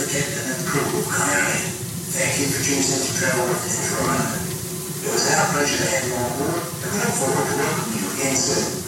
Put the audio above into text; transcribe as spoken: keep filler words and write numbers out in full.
captain and crew of Coyote. Thank you for choosing to travel with Intro Island. It was our pleasure to have you on board, and we look forward to welcoming you again soon.